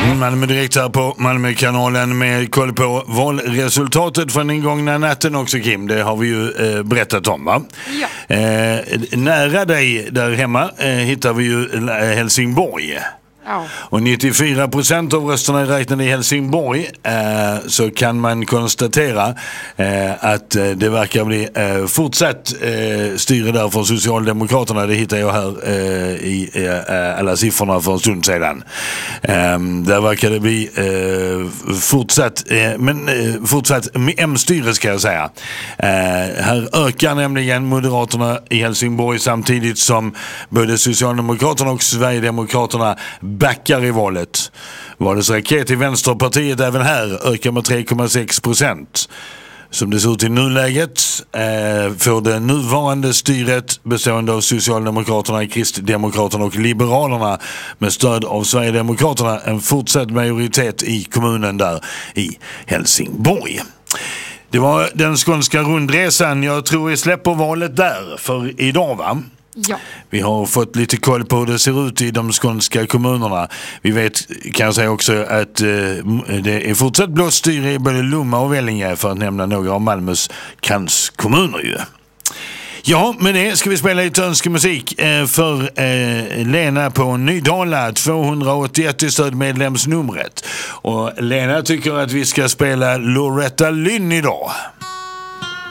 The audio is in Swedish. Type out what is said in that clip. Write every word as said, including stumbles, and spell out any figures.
Malmö direkt här på Malmökanalen med koll på valresultatet från den gångna natten också, Kim. Det har vi ju eh, berättat om, va? Ja. Eh, nära dig där hemma eh, hittar vi ju eh, Helsingborg. Ja. Och nittiofyra procent av rösterna är räknade i Helsingborg, eh, så kan man konstatera eh, att eh, det verkar bli eh, fortsatt eh, styre där från Socialdemokraterna. Det hittar jag här eh, i eh, alla siffrorna för en stund sedan. Eh, där verkar det bli eh, fortsatt, eh, men eh, fortsatt M-styre ska jag säga. Eh, här ökar nämligen Moderaterna i Helsingborg samtidigt som både Socialdemokraterna och Sverigedemokraterna backar i valet. Valets raket i Vänsterpartiet även här ökar med tre komma sex procent. Som det ser ut i nuläget eh, får det nuvarande styret bestående av Socialdemokraterna, Kristdemokraterna och Liberalerna med stöd av Sverigedemokraterna en fortsatt majoritet i kommunen där i Helsingborg. Det var den skånska rundresan. Jag tror vi släpper valet där för idag, va? Ja. Vi har fått lite koll på hur det ser ut i de skånska kommunerna. Vi vet, kan jag säga också, att eh, det är fortsatt blått styre i både Lomma och Vellinge, för att nämna några av Malmös kranskommuner ju. Ja, med det ska vi spela lite önskemusik eh, för eh, Lena på Nydala, tvåhundraåttioett i stödmedlemsnumret. Och Lena tycker att vi ska spela Loretta Lynn idag.